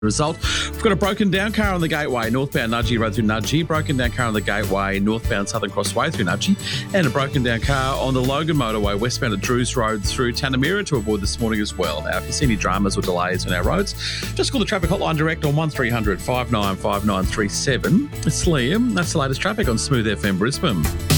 result. We've got a broken down car on the Gateway, northbound Nudgee Road through Nudgee, broken down car on the Gateway, northbound Southern Crossway through Nudgee, and a broken down car on the Logan Motorway, westbound at Drews Road through Tanamira to avoid this morning as well. Now, if you see any dramas or delays on our roads, just call the traffic hotline direct on 1300 595937. It's Liam. That's the latest traffic on Smooth FM Brisbane.